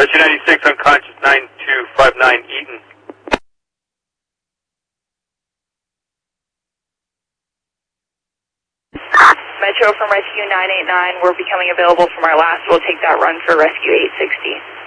Rescue 96, unconscious 9259 Eaton. Metro from Rescue 989, we're becoming available from our last. We'll take that run for Rescue 860.